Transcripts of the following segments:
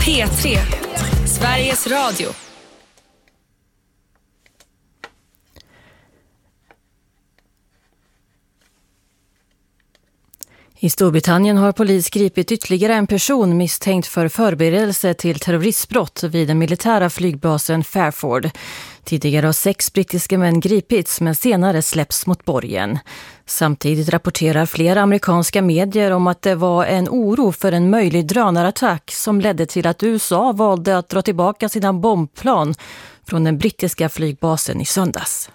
P3, Sveriges Radio. I Storbritannien har polis gripit ytterligare en person misstänkt för förberedelse till terroristbrott vid den militära flygbasen Fairford. Tidigare har 6 brittiska män gripits men senare släpps mot borgen. Samtidigt rapporterar flera amerikanska medier om att det var en oro för en möjlig drönarattack som ledde till att USA valde att dra tillbaka sina bombplan från den brittiska flygbasen i söndags.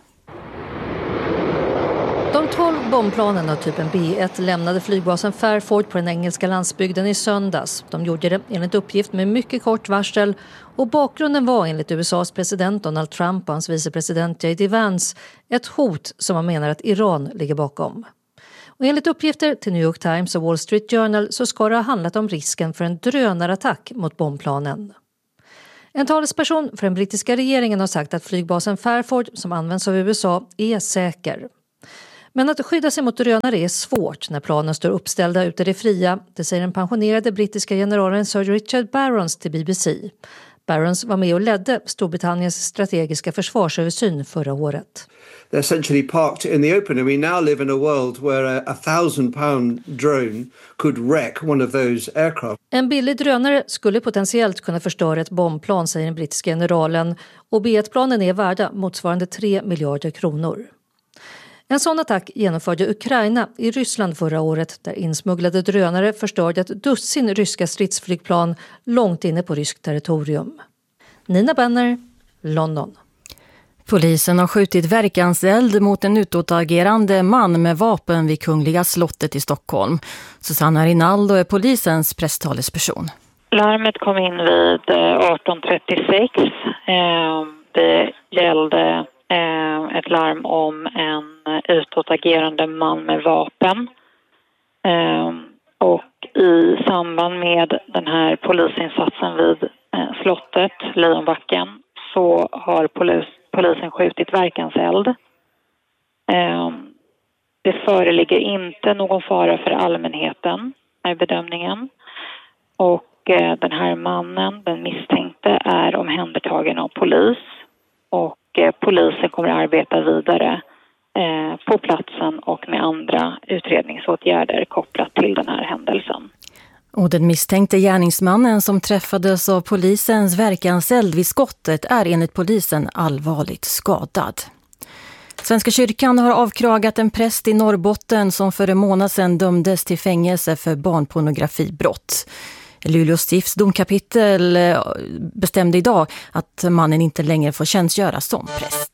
De 12 bombplanen av typen B1 lämnade flygbasen Fairford på den engelska landsbygden i söndags. De gjorde det enligt uppgift med mycket kort varsel och bakgrunden var enligt USAs president Donald Trump och hans vicepresident J.D. Vance ett hot som man menar att Iran ligger bakom. Och enligt uppgifter till New York Times och Wall Street Journal så ska det ha handlat om risken för en drönarattack mot bombplanen. En talesperson för den brittiska regeringen har sagt att flygbasen Fairford som används av USA är säker. Men att skydda sig mot drönare är svårt när planen står uppställda ute i det fria, det säger den pensionerade brittiska generalen Sir Richard Barrons till BBC. Barrons var med och ledde Storbritanniens strategiska försvarsöversyn förra året. They're essentially parked in the open, and we now live in a world where a 1,000-pound drone could wreck one of those aircraft. En billig drönare skulle potentiellt kunna förstöra ett bombplan, säger den brittiska generalen, och B1-planen är värda motsvarande 3 miljarder kronor. En sån attack genomförde Ukraina i Ryssland förra året där insmugglade drönare förstörde ett dussin ryska stridsflygplan långt inne på ryskt territorium. Nina Benner, London. Polisen har skjutit verkanseld mot en utåtagerande man med vapen vid Kungliga slottet i Stockholm. Susanna Rinaldo är polisens presstalesperson. Larmet kom in vid 18.36. Det gällde ett larm om en utåtagerande man med vapen. Och i samband med den här polisinsatsen vid slottet, Lejonbacken, så har polisen skjutit verkanseld. Det föreligger inte någon fara för allmänheten i bedömningen. Och den här mannen, den misstänkte, är omhändertagen av polis. Och polisen kommer att arbeta vidare på platsen och med andra utredningsåtgärder kopplat till den här händelsen. Och den misstänkte gärningsmannen som träffades av polisens verkanseld vid skottet är enligt polisen allvarligt skadad. Svenska kyrkan har avkragat en präst i Norrbotten som för en månad sedan dömdes till fängelse för barnpornografibrott. Luleå stifts domkapitel bestämde idag att mannen inte längre får tjänstgöra som präst.